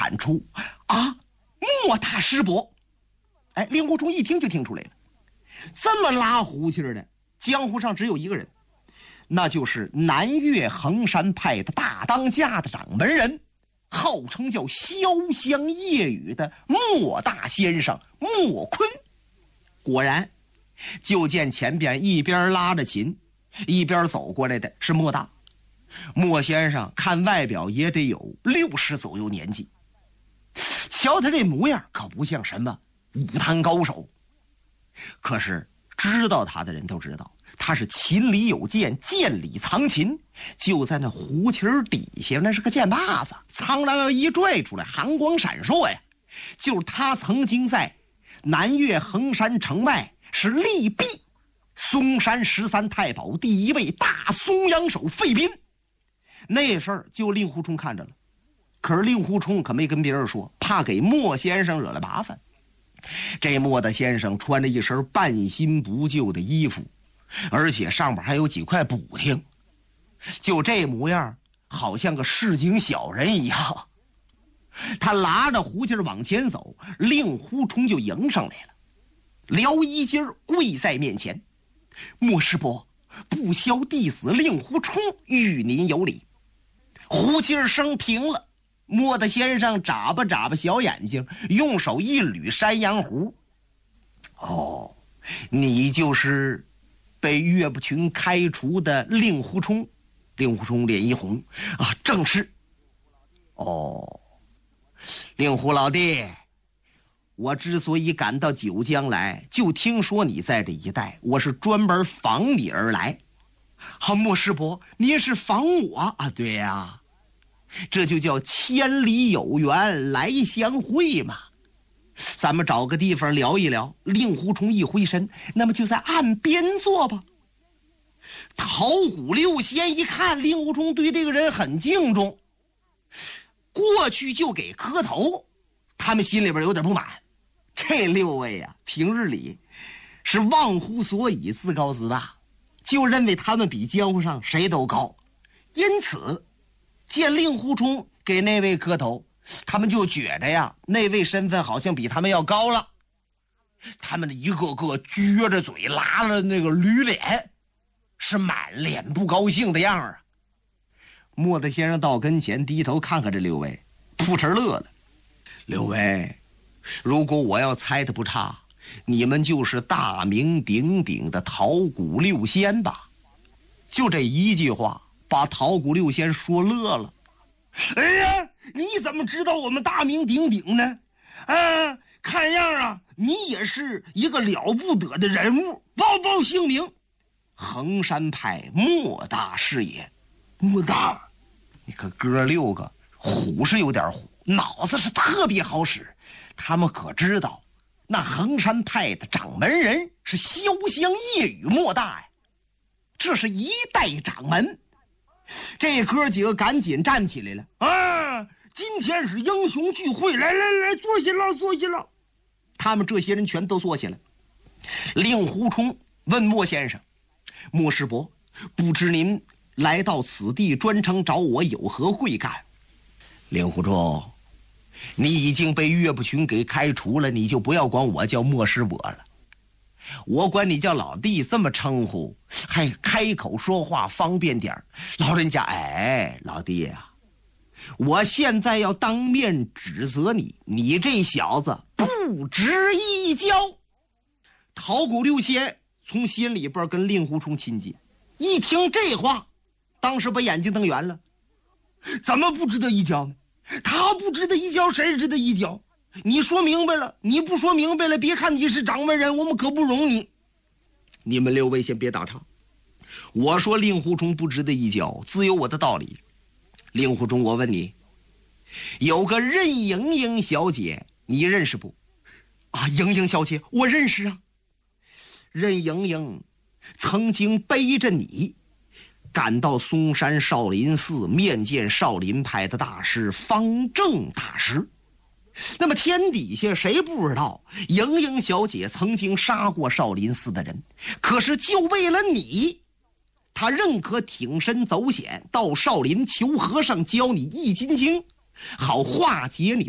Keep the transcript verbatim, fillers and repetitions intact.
喊出：“啊，莫大师伯！”哎，令狐冲一听就听出来了，这么拉胡琴的江湖上只有一个人，那就是南岳衡山派的大当家的掌门人，号称叫潇湘夜雨的莫大先生莫坤。果然，就见前边一边拉着琴一边走过来的是莫大。莫先生看外表也得有六十左右年纪，瞧他这模样可不像什么武坛高手，可是知道他的人都知道他是琴里有剑，剑里藏琴，就在那胡琴底下那是个剑把子，苍狼要一拽出来，寒光闪烁呀。就是他曾经在南岳衡山城外是力毙嵩山十三太保第一位大松阳手费斌，那事儿就令狐冲看着了。可是令狐冲可没跟别人说，怕给莫先生惹了麻烦。这莫大先生穿着一身半新不旧的衣服，而且上边还有几块补丁，就这模样好像个市井小人一样。他拉着胡琴往前走，令狐冲就迎上来了。撩衣襟跪在面前：“莫师伯，不肖弟子令狐冲与您有礼。”胡琴声停了，莫大先生眨巴眨巴小眼睛，用手一捋山羊胡：“哦，你就是被岳不群开除的令狐冲。”令狐冲脸一红：“啊，正是。”“哦，令狐老弟，我之所以赶到九江来，就听说你在这一带，我是专门访你而来。”“好，莫师伯，您是访我啊？”“对呀、啊，这就叫千里有缘来相会嘛。咱们找个地方聊一聊。”令狐冲一挥身：“那么就在岸边坐吧。”桃谷六仙一看令狐冲对这个人很敬重，过去就给磕头，他们心里边有点不满。这六位呀、啊，平日里是忘乎所以，自高自大，就认为他们比江湖上谁都高，因此见令狐冲给那位磕头，他们就觉着呀，那位身份好像比他们要高了。他们一个个撅着嘴，拉了那个驴脸，是满脸不高兴的样儿啊。莫大先生到跟前，低头看看这六位，扑哧乐了：“六位，如果我要猜的不差，你们就是大名鼎鼎的桃谷六仙吧？”就这一句话把桃谷六仙说乐了。“哎呀，你怎么知道我们大名鼎鼎呢？啊，看样啊，你也是一个了不得的人物，报报姓名。”“衡山派莫大师也。”“莫大，你可哥六个虎是有点虎，脑子是特别好使。他们可知道那衡山派的掌门人是潇湘夜雨莫大呀，这是一代掌门。”这哥几个赶紧站起来了：“啊，今天是英雄聚会，来来来，坐下了，坐下了。”他们这些人全都坐下了。令狐冲问莫先生：“莫师伯，不知您来到此地专程找我有何贵干？”“令狐冲，你已经被岳不群给开除了，你就不要管我叫莫师伯了，我管你叫老弟，这么称呼还开口说话方便点儿。老人家，哎，老弟啊，我现在要当面指责你，你这小子不值一交。”桃谷六仙从心里边跟令狐冲亲近，一听这话，当时把眼睛瞪圆了：“怎么不值得一交呢？他不值得一交，谁值得一交？你说明白了，你不说明白了，别看你是掌门人，我们可不容你。”“你们六位先别打岔，我说令狐冲不值得一交，自有我的道理。令狐冲，我问你，有个任盈盈小姐，你认识不？”“啊，盈盈小姐，我认识啊。任盈盈曾经背着你赶到嵩山少林寺面见少林派的大师方正大师。那么天底下谁不知道盈盈小姐曾经杀过少林寺的人，可是就为了你，她认可挺身走险到少林求和尚教你易筋经，好化解你